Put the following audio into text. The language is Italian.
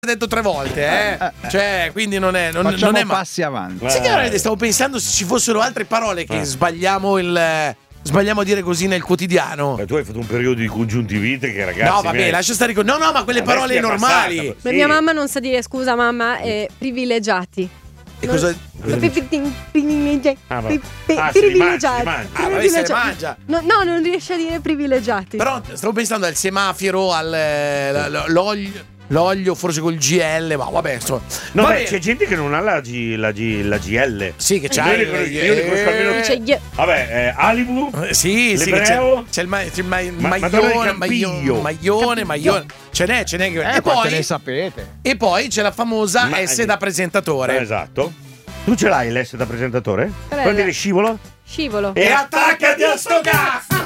detto 3 volte, Cioè, quindi non è passi avanti. Sì, che stavo pensando se ci fossero altre parole che sbagliamo a dire così nel quotidiano. Ma tu hai fatto un periodo di congiuntivite che ragazzi. No, vabbè, lascia stare con. No, ma quelle parole normali. Passata, Beh, mia mamma non sa dire scusa mamma, privilegiati. E cosa? Privilegiati. Se li mangia. No, non riesce a dire privilegiati. Però stavo pensando al semaforo, l'olio forse col GL, ma vabbè, insomma. No, beh, c'è gente che non ha la GL. Sì, che c'ha. Io ne conosco almeno. Vabbè, Alibu. Sì, l'ebreo, c'è il maglione. Ce n'è. E poi poi ne sapete. E poi c'è la famosa S da presentatore. Esatto. Tu ce l'hai l'S da presentatore? Vuoi dire scivolo? Scivolo. E attaccati a sto cazzo!